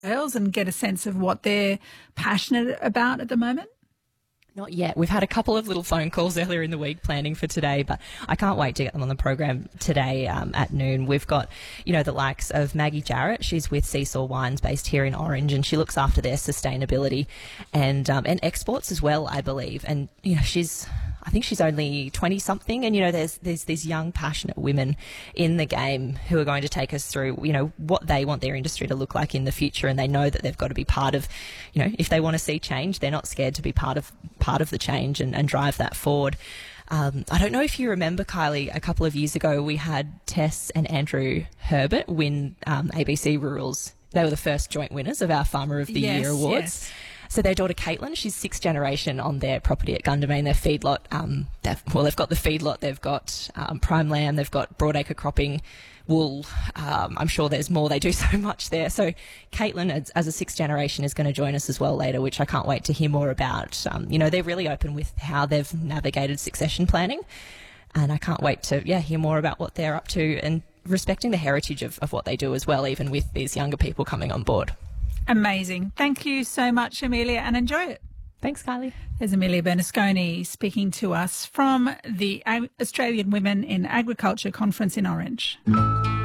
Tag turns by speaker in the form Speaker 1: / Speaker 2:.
Speaker 1: girls and get a sense of what they're passionate about at the moment?
Speaker 2: Not yet. We've had a couple of little phone calls earlier in the week planning for today, but I can't wait to get them on the program today at noon. We've got, the likes of Maggie Jarrett. She's with Seesaw Wines based here in Orange, and she looks after their sustainability and exports as well, I believe. And, I think she's only 20-something, and, there's these young, passionate women in the game who are going to take us through, what they want their industry to look like in the future, and they know that they've got to be part of, if they want to see change, they're not scared to be part of the change and drive that forward. I don't know if you remember, Kylie, a couple of years ago we had Tess and Andrew Herbert win ABC Rural's. They were the first joint winners of our Farmer of the Year awards.
Speaker 1: Yes.
Speaker 2: So their daughter Caitlin, she's sixth generation on their property at Gundamain, their feedlot. They've got the feedlot, they've got prime lamb, they've got broadacre cropping, wool. I'm sure there's more. They do so much there. So Caitlin, as a sixth generation, is going to join us as well later, which I can't wait to hear more about. They're really open with how they've navigated succession planning, and I can't wait to hear more about what they're up to and respecting the heritage of what they do as well, even with these younger people coming on board.
Speaker 1: Amazing. Thank you so much, Amelia, and enjoy it.
Speaker 2: Thanks, Kylie.
Speaker 1: There's Amelia Bernasconi speaking to us from the Australian Women in Agriculture Conference in Orange.